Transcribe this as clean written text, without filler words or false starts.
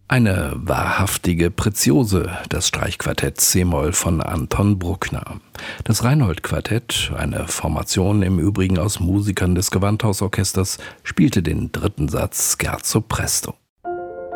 Eine wahrhaftige Preziose, das Streichquartett c-Moll von Anton Bruckner. Das Reinhold-Quartett, eine Formation im Übrigen aus Musikern des Gewandhausorchesters, spielte den dritten Satz Scherzo presto.